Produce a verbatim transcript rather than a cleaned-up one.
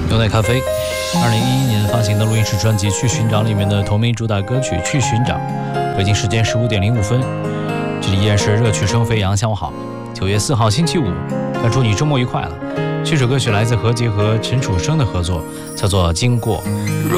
牛奶咖啡二零一一年发行的录音室专辑《去寻找》里面的同名主打歌曲《去寻找》。北京时间十五点零五分，这里依然是热曲声飞扬。下午好，九月四号星期五，要祝你周末愉快了。这首歌曲来自何洁和陈楚生的合作，叫做《经过》。 若